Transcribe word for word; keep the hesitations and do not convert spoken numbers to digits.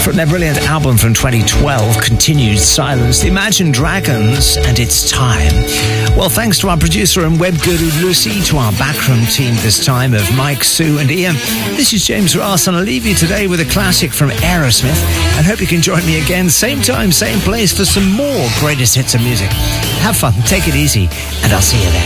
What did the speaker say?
from their brilliant album from twenty twelve, Continued Silence, the Imagine Dragons, and It's Time. Well, thanks to our producer and web guru Lucy, to our backroom team this time of Mike, Sue and Ian. This is James Ross, and I'll leave you today with a classic from Aerosmith, and hope you can join me again, same time, same place, for some more greatest hits of music. Have fun, take it easy, and I'll see you then.